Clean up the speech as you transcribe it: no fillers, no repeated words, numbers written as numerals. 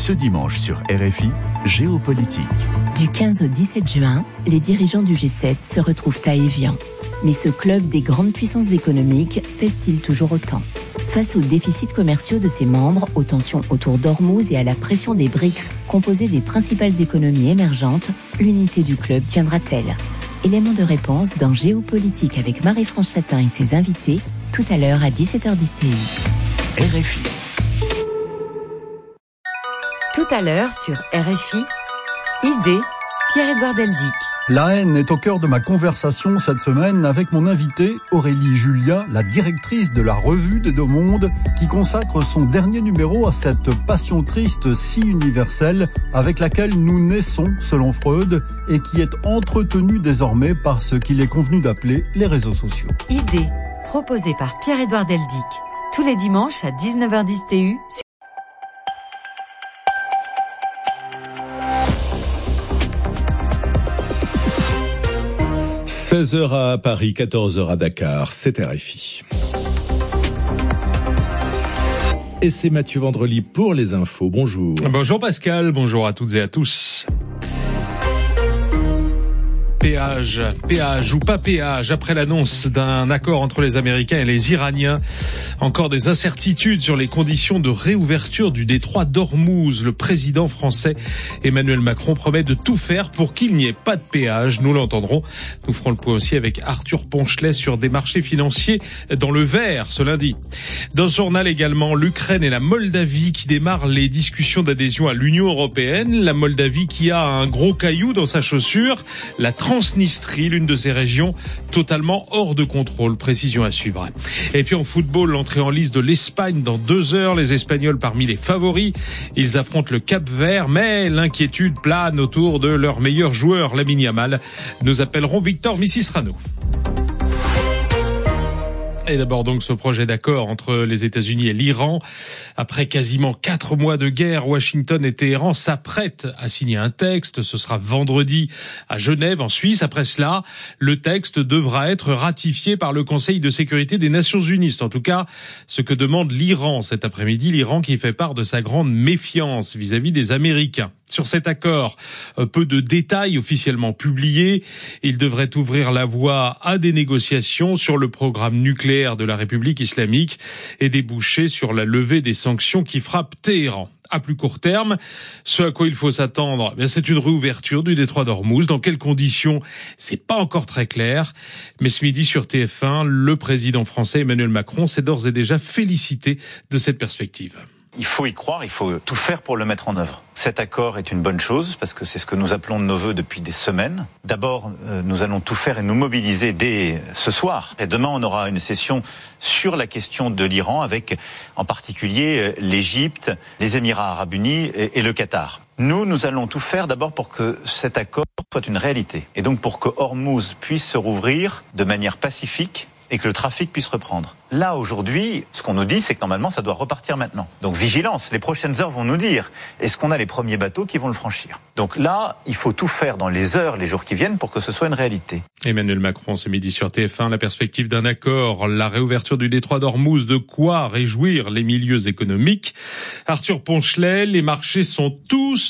Ce dimanche sur RFI, Géopolitique. Du 15 au 17 juin, les dirigeants du G7 se retrouvent à Évian. Mais ce club des grandes puissances économiques pèse-t-il toujours autant ? Face aux déficits commerciaux de ses membres, aux tensions autour d'Ormuz et à la pression des BRICS, composés des principales économies émergentes, l'unité du club tiendra-t-elle ? Élément de réponse dans Géopolitique avec Marie-France Chatin et ses invités, tout à l'heure à 17h10 TU. RFI. Tout à l'heure sur RFI, Idée, Pierre-Édouard Deldic. La haine est au cœur de ma conversation cette semaine avec mon invitée Aurélie Julia, la directrice de la Revue des Deux Mondes, qui consacre son dernier numéro à cette passion triste si universelle avec laquelle nous naissons, selon Freud, et qui est entretenue désormais par ce qu'il est convenu d'appeler les réseaux sociaux. Idée, proposée par Pierre-Édouard Deldic, tous les dimanches à 19h10 TU. 16h à Paris, 14h à Dakar, c'est RFI. Et c'est Mathieu Vendrely pour les infos. Bonjour. Bonjour Pascal, bonjour à toutes et à tous. Péage ou pas péage, après l'annonce d'un accord entre les Américains et les Iraniens. Encore des incertitudes sur les conditions de réouverture du détroit d'Ormuz. Le président français Emmanuel Macron promet de tout faire pour qu'il n'y ait pas de péage. Nous l'entendrons. Nous ferons le point aussi avec Arthur Ponchelet sur des marchés financiers dans le vert ce lundi. Dans ce journal également, l'Ukraine et la Moldavie qui démarrent les discussions d'adhésion à l'Union européenne. La Moldavie qui a un gros caillou dans sa chaussure. La Transnistrie, l'une de ces régions totalement hors de contrôle. Précision à suivre. Et puis en football, l'entrée en lice de l'Espagne dans 2 heures. Les Espagnols parmi les favoris. Ils affrontent le Cap-Vert, mais l'inquiétude plane autour de leur meilleur joueur, Lamine Yamal. Nous appellerons Victor Missisrano. Et d'abord donc ce projet d'accord entre les États-Unis et l'Iran. Après quasiment 4 mois de guerre, Washington et Téhéran s'apprêtent à signer un texte. Ce sera vendredi à Genève, en Suisse. Après cela, le texte devra être ratifié par le Conseil de sécurité des Nations Unies. C'est en tout cas ce que demande l'Iran cet après-midi. L'Iran qui fait part de sa grande méfiance vis-à-vis des Américains. Sur cet accord, peu de détails officiellement publiés. Il devrait ouvrir la voie à des négociations sur le programme nucléaire de la République islamique et déboucher sur la levée des sanctions qui frappent Téhéran. À plus court terme, ce à quoi il faut s'attendre, c'est une réouverture du détroit d'Ormuz. Dans quelles conditions, c'est pas encore très clair. Mais ce midi sur TF1, le président français Emmanuel Macron s'est d'ores et déjà félicité de cette perspective. Il faut y croire, il faut tout faire pour le mettre en œuvre. Cet accord est une bonne chose parce que c'est ce que nous appelons de nos vœux depuis des semaines. D'abord, nous allons tout faire et nous mobiliser dès ce soir. Et demain, on aura une session sur la question de l'Iran avec en particulier l'Égypte, les Émirats arabes unis et le Qatar. Nous allons tout faire d'abord pour que cet accord soit une réalité. Et donc pour que Ormuz puisse se rouvrir de manière pacifique et que le trafic puisse reprendre. Là, aujourd'hui, ce qu'on nous dit, c'est que normalement, ça doit repartir maintenant. Donc, vigilance. Les prochaines heures vont nous dire, est-ce qu'on a les premiers bateaux qui vont le franchir? Donc là, il faut tout faire dans les heures, les jours qui viennent pour que ce soit une réalité. Emmanuel Macron, ce midi sur TF1, la perspective d'un accord, la réouverture du détroit d'Ormuz, de quoi réjouir les milieux économiques. Arthur Ponchelet, les marchés sont tous